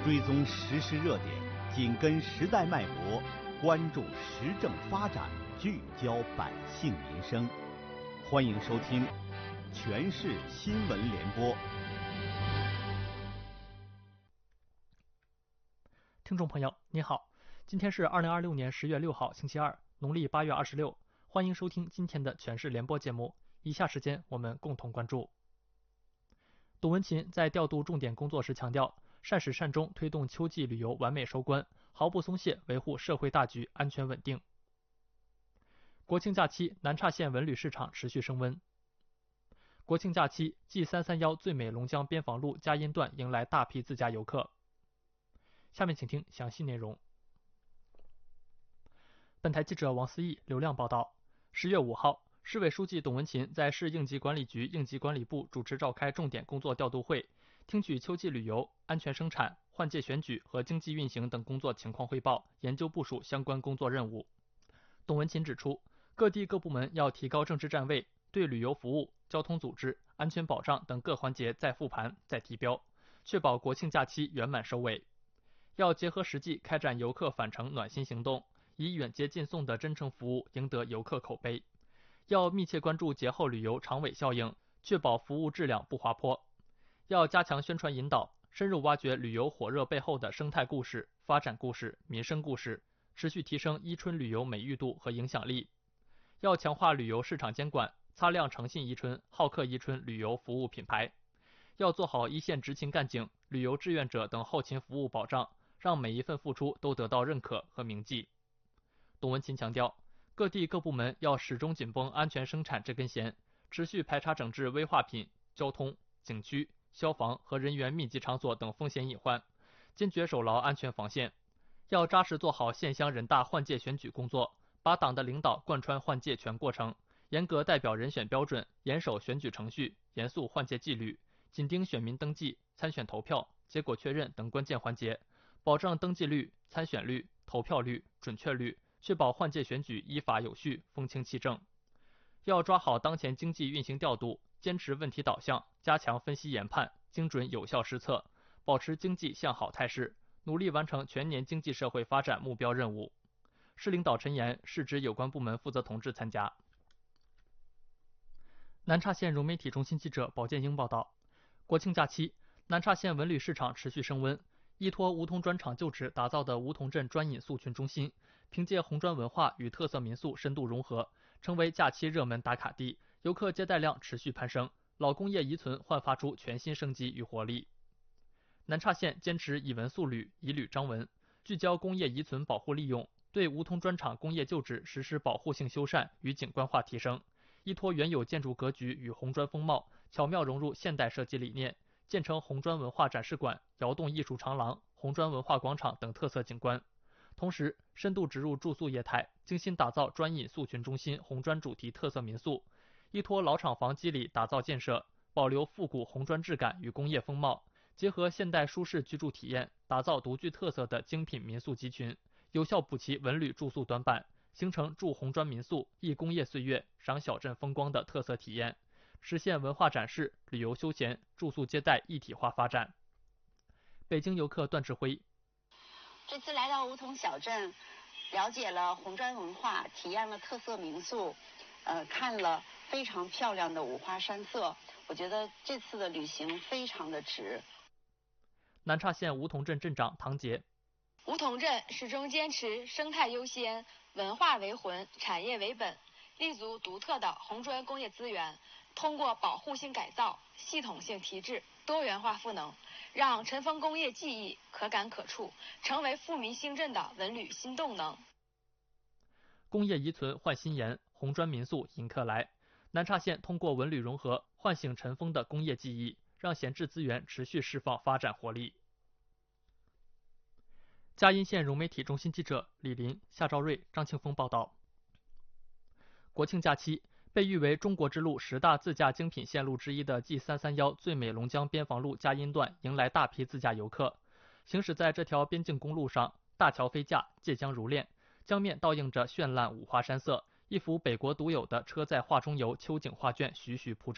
追踪时事热点，紧跟时代脉搏，关注时政发展，聚焦百姓民生。欢迎收听《全市新闻联播》。 听众朋友，你好，今天是2026年10月6号，星期二，农历8月26。欢迎收听今天的《全市联播》节目。以下时间我们共同关注。董文琴在调度重点工作时强调，善始善终推动秋季旅游完美收官，毫不松懈维护社会大局安全稳定。国庆假期，南岔县文旅市场持续升温。国庆假期，G331最美龙江边防路佳音段迎来大批自驾游客。下面请听详细内容。本台记者王思义、刘亮报道，10月5号，市委书记董文琴在市应急管理局应急管理部主持召开重点工作调度会，听取秋季旅游、安全生产、换届选举和经济运行等工作情况汇报，研究部署相关工作任务。董文琴指出，各地各部门要提高政治站位，对旅游服务、交通组织、安全保障等各环节再复盘、再提标，确保国庆假期圆满收尾。要结合实际开展游客返程暖心行动，以远接近送的真诚服务赢得游客口碑。要密切关注节后旅游长尾效应，确保服务质量不滑坡。要加强宣传引导，深入挖掘旅游火热背后的生态故事、发展故事、民生故事，持续提升伊春旅游美誉度和影响力。要强化旅游市场监管，擦亮诚信伊春、好客伊春旅游服务品牌。要做好一线执勤干警、旅游志愿者等后勤服务保障，让每一份付出都得到认可和铭记。董文琴强调，各地各部门要始终紧绷安全生产这根弦，持续排查整治危化品、交通、景区、消防和人员密集场所等风险隐患，坚决守牢安全防线。要扎实做好县乡人大换届选举工作，把党的领导贯穿换届全过程，严格代表人选标准，严守选举程序，严肃换届纪律，紧盯选民登记、参选投票、结果确认等关键环节，保证登记率、参选率、投票率、准确率，确保换届选举依法有序、风清气正。要抓好当前经济运行调度，坚持问题导向，加强分析研判，精准有效施策，保持经济向好态势，努力完成全年经济社会发展目标任务。市领导陈言，市直有关部门负责同志参加。南岔县融媒体中心记者保建英报道，国庆假期，南岔县文旅市场持续升温。依托梧桐砖厂旧址打造的梧桐镇专饮宿群中心，凭借红砖文化与特色民宿深度融合，成为假期热门打卡地，游客接待量持续攀升，老工业遗存焕发出全新生机与活力。南岔县坚持以文塑旅、以旅彰文，聚焦工业遗存保护利用，对梧桐砖厂工业旧址实施保护性修缮与景观化提升，依托原有建筑格局与红砖风貌，巧妙融入现代设计理念，建成红砖文化展示馆、窑洞艺术长廊、红砖文化广场等特色景观，同时深度植入住宿业态，精心打造专饮宿群中心红砖主题特色民宿，依托老厂房基里打造建设，保留复古红砖质感与工业风貌，结合现代舒适居住体验，打造独具特色的精品民宿集群，有效补齐文旅住宿短板，形成住红砖民宿、忆工业岁月、赏小镇风光的特色体验，实现文化展示、旅游休闲、住宿接待一体化发展。北京游客段志辉， 这次来到梧桐小镇，了解了红砖文化，体验了特色民宿，看了非常漂亮的五花山色，我觉得这次的旅行非常的值。 南岔县梧桐镇镇长唐杰， 梧桐镇始终坚持生态优先、文化为魂、产业为本，立足独特的红砖工业资源，通过保护性改造、系统性提质、多元化赋能，让尘封工业记忆可感可触，成为富民兴镇的文旅新动能。 工业遗存焕新颜，红砖民宿迎客来。南岔县通过文旅融合，唤醒尘封的工业记忆，让闲置资源持续释放发展活力。嘉荫县融媒体中心记者李林、夏兆瑞、张庆峰报道，国庆假期，被誉为中国之路10大自驾精品线路之一的 G331最美龙江边防路佳音段迎来大批自驾游客。行驶在这条边境公路上，大桥飞架，界江如练，江面倒映着绚烂五花山色，一幅北国独有的车载画中游秋景画卷徐徐铺展。